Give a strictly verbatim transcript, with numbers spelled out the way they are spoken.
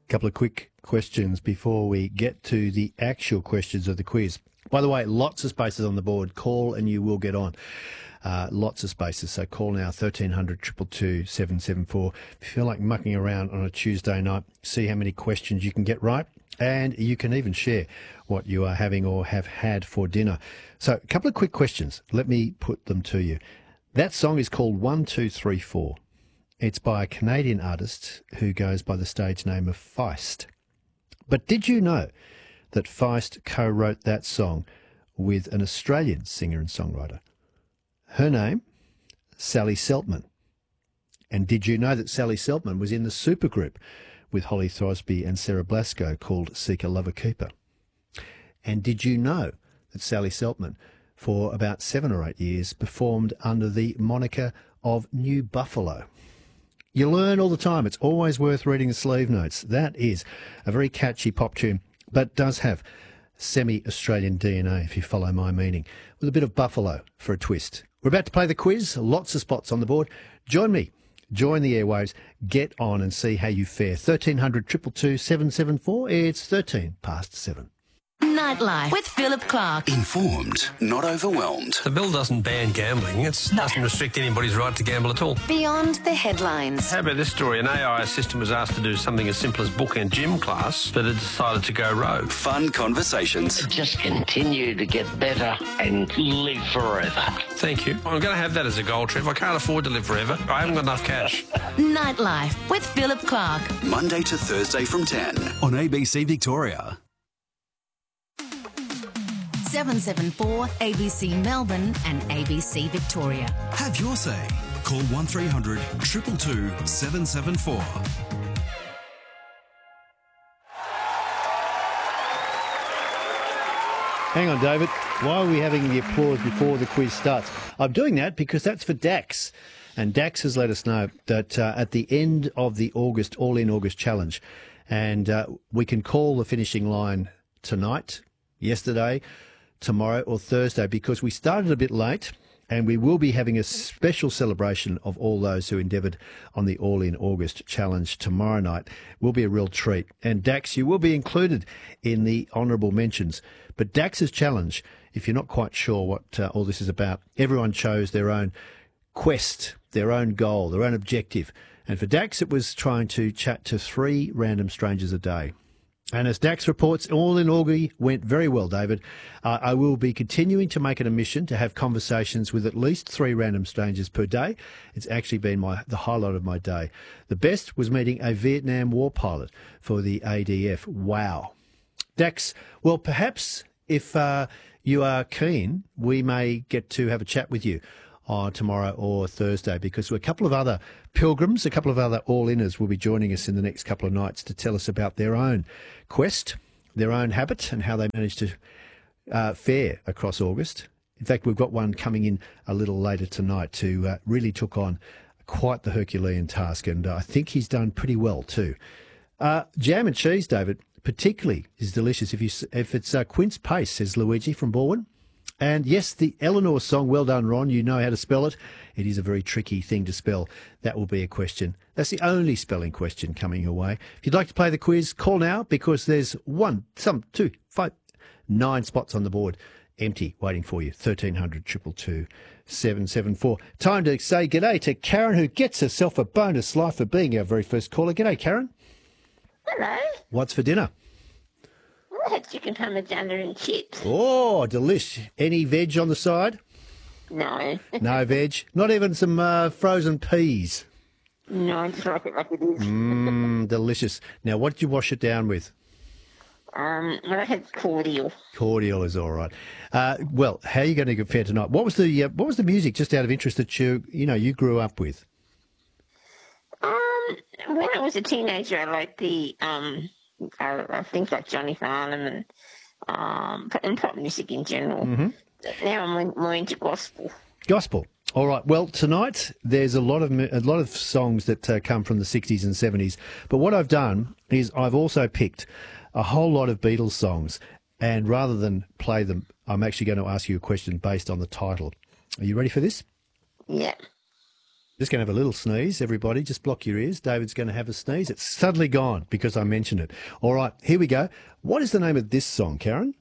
couple of quick questions before we get to the actual questions of the quiz. By the way, lots of spaces on the board. Call and you will get on. Uh, lots of spaces. So call now, thirteen hundred, two two two, seven seven four. If you feel like mucking around on a Tuesday night, see how many questions you can get right. And you can even share what you are having or have had for dinner. So a couple of quick questions. Let me put them to you. That song is called one two three four. It's by a Canadian artist who goes by the stage name of Feist. But did you know that Feist co-wrote that song with an Australian singer and songwriter? Her name, Sally Seltman. And did you know that Sally Seltman was in the supergroup with Holly Throsby and Sarah Blasco called Seeker Lover Keeper? And did you know that Sally Seltman, for about seven or eight years, performed under the moniker of New Buffalo? You learn all the time. It's always worth reading the sleeve notes. That is a very catchy pop tune, but does have semi-Australian D N A, if you follow my meaning, with a bit of buffalo for a twist. We're about to play the quiz. Lots of spots on the board. Join me. Join the airwaves. Get on and see how you fare. thirteen hundred, two two two, seven seven four. It's thirteen past seven. Nightlife with Philip Clark. Informed, not overwhelmed. The bill doesn't ban gambling. It doesn't restrict anybody's right to gamble at all. Beyond the headlines. How about this story? An A I assistant was asked to do something as simple as book and gym class, but it decided to go rogue. Fun conversations. Just continue to get better and live forever. Thank you. I'm going to have that as a goal, Trev. I can't afford to live forever. I haven't got enough cash. Nightlife with Philip Clark. Monday to Thursday from ten on A B C Victoria. seven seven four A B C Melbourne and A B C Victoria. Have your say. Call one three hundred, two two two, seven seven four. Hang on, David. Why are we having the applause before the quiz starts? I'm doing that because that's for Dax. And Dax has let us know that uh, at the end of the August, All In August Challenge, and uh, we can call the finishing line tonight, yesterday, tomorrow or Thursday, because we started a bit late and we will be having a special celebration of all those who endeavoured on the All In August Challenge tomorrow night. Will be a real treat. And Dax, you will be included in the honourable mentions. But Dax's challenge, if you're not quite sure what uh, all this is about, everyone chose their own quest, their own goal, their own objective. And for Dax, it was trying to chat to three random strangers a day. And as Dax reports, All In Augie went very well, David. Uh, I will be continuing to make it a mission to have conversations with at least three random strangers per day. It's actually been my the highlight of my day. The best was meeting a Vietnam War pilot for the A D F. Wow. Dax, well, perhaps if uh, you are keen, we may get to have a chat with you on tomorrow or Thursday, because a couple of other pilgrims, a couple of other all-inners will be joining us in the next couple of nights to tell us about their own quest, their own habit, and how they managed to uh, fare across August. In fact, we've got one coming in a little later tonight who uh, really took on quite the Herculean task, and uh, I think he's done pretty well too. Uh, jam and cheese, David, particularly is delicious if you if it's uh, quince paste, says Luigi from Balwyn. And yes, the Eleanor song, Well Done Ron, you know how to spell it. It is a very tricky thing to spell. That will be a question. That's the only spelling question coming your way. If you'd like to play the quiz, call now, because there's one, some, two, five, nine spots on the board empty waiting for you. thirteen hundred, two two two, seven seven four. Time to say g'day to Karen, who gets herself a bonus life for being our very first caller. G'day, Karen. Hello. What's for dinner? I had chicken parmigiana and chips. Oh, delish. Any veg on the side? No. No veg? Not even some uh, frozen peas? No, I just like it like it is. Mmm, delicious. Now, what did you wash it down with? Um, well, I had cordial. Cordial is all right. Uh, well, how are you going to fare tonight? What was the uh, what was the music, just out of interest, that you you know you grew up with? Um, when I was a teenager, I liked the um. I, I think like Johnny Farnham and um and pop music in general. Mm-hmm. Now I'm more into gospel. Gospel. All right. Well, tonight there's a lot of a lot of songs that uh, come from the sixties and seventies. But what I've done is I've also picked a whole lot of Beatles songs, and rather than play them, I'm actually going to ask you a question based on the title. Are you ready for this? Yeah. Just going to have a little sneeze, everybody. Just block your ears. David's going to have a sneeze. It's suddenly gone because I mentioned it. All right, here we go. What is the name of this song, Karen?